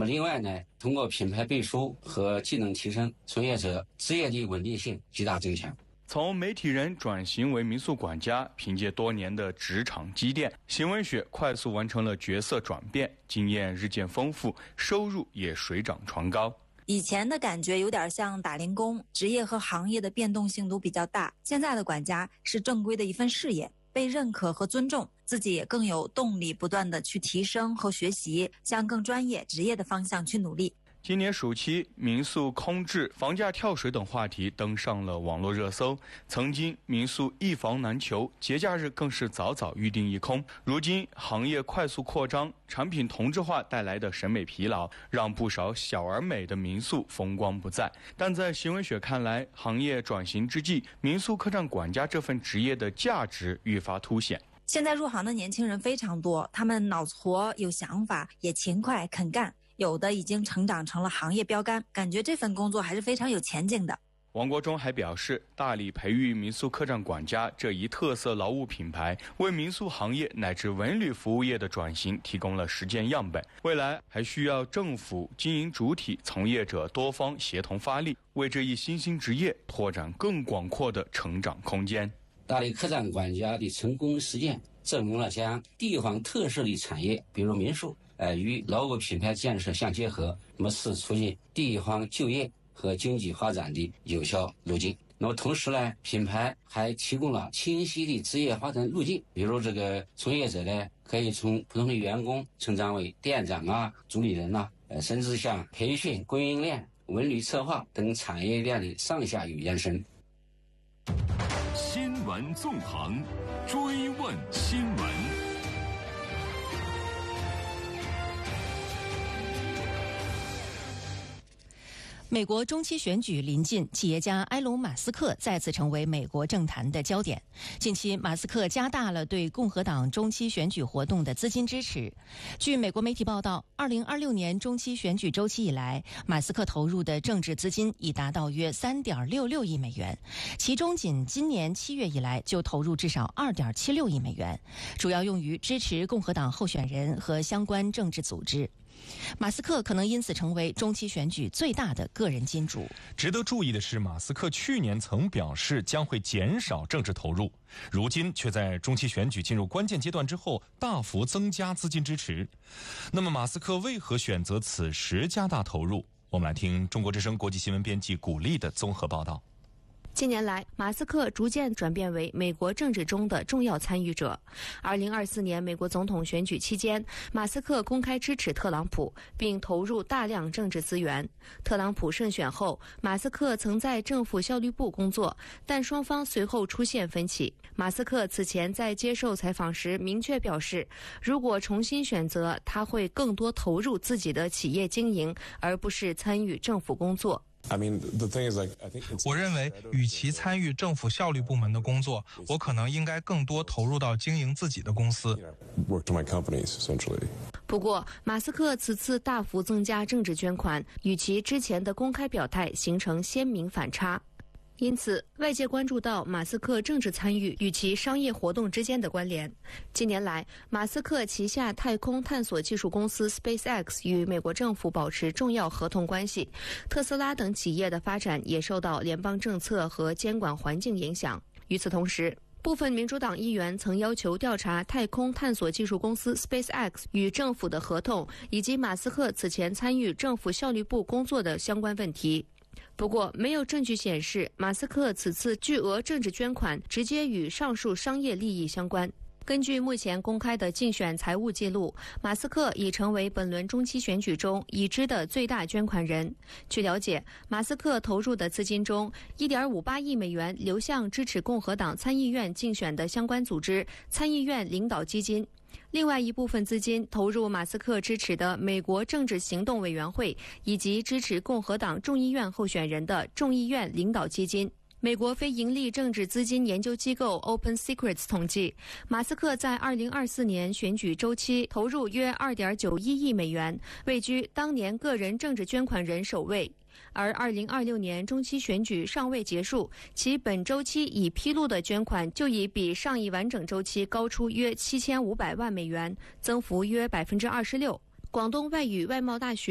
么另外呢，通过品牌背书和技能提升，从业者职业的稳定性极大增强。 从媒体人转型为民宿管家，凭借多年的职场积淀，邢文雪快速完成了角色转变，经验日渐丰富，收入也水涨船高。 以前的感觉有点像打零工，职业和行业的变动性都比较大。现在的管家是正规的一份事业，被认可和尊重，自己也更有动力不断的去提升和学习，向更专业职业的方向去努力。 今年暑期，民宿空置、房价跳水等话题登上了网络热搜。曾经民宿一房难求，节假日更是早早预订一空。如今行业快速扩张，产品同质化带来的审美疲劳，让不少小而美的民宿风光不再。但在邢文雪看来，行业转型之际，民宿客栈管家这份职业的价值愈发凸显。 现在入行的年轻人非常多，他们脑子活，有想法，也勤快肯干，有的已经成长成了行业标杆，感觉这份工作还是非常有前景的。 王国忠还表示，大力培育民宿客栈管家这一特色劳务品牌，为民宿行业乃至文旅服务业的转型提供了实践样本。未来还需要政府、经营主体、从业者多方协同发力，为这一新兴职业拓展更广阔的成长空间。 大力客栈管家的成功实践，证明了将地方特色的产业，比如民宿，与劳务品牌建设相结合，那么是促进地方就业和经济发展的有效路径。那么同时呢，品牌还提供了清晰的职业发展路径，比如这个从业者呢，可以从普通的员工成长为店长啊、主理人啊，甚至向培训、供应链、文旅策划等产业链的上下游延伸。 新闻纵横，追问新闻。 美国中期选举临近，企业家埃隆·马斯克再次成为美国政坛的焦点。近期，马斯克加大了对共和党中期选举活动的资金支持。据美国媒体报道，2026年中期选举周期以来，马斯克投入的政治资金已达到约3.66亿美元，其中仅今年7月以来就投入至少2.76亿美元，主要用于支持共和党候选人和相关政治组织。马斯克可能因此成为中期选举最大的个人金主。 值得注意的是，马斯克去年曾表示将会减少政治投入，如今却在中期选举进入关键阶段之后大幅增加资金支持。那么马斯克为何选择此时加大投入？我们来听中国之声国际新闻编辑古丽的综合报道。 近年来，马斯克逐渐转变为美国政治中的重要参与者。2024年美国总统选举期间，马斯克公开支持特朗普，并投入大量政治资源。特朗普胜选后，马斯克曾在政府效率部工作，但双方随后出现分歧。马斯克此前在接受采访时明确表示，如果重新选择，他会更多投入自己的企业经营，而不是参与政府工作。 我认为与其参与政府效率部门的工作，我可能应该更多投入到经营自己的公司。 不过，马斯克此次大幅增加政治捐款，与其之前的公开表态形成鲜明反差。因此，外界关注到马斯克政治参与与其商业活动之间的关联。近年来，马斯克旗下太空探索技术公司 SpaceX 与美国政府保持重要合同关系，特斯拉等企业的发展也受到联邦政策和监管环境影响。与此同时，部分民主党议员曾要求调查太空探索技术公司 SpaceX 与政府的合同，以及马斯克此前参与政府效率部工作的相关问题。不过，没有证据显示马斯克此次巨额政治捐款直接与上述商业利益相关。根据目前公开的竞选财务记录，马斯克已成为本轮中期选举中已知的最大捐款人。据了解，马斯克投入的资金中 1.58 亿美元流向支持共和党参议院竞选的相关组织参议院领导基金，另外一部分资金投入马斯克支持的美国政治行动委员会以及支持共和党众议院候选人的众议院领导基金。美国非营利政治资金研究机构 Open Secrets 统计，马斯克在2024年选举周期投入约 2.91 亿美元，位居当年个人政治捐款人首位。而2026年中期选举尚未结束，其本周期已披露的捐款就已比上一完整周期高出约7500万美元，增幅约26%。广东外语外贸大学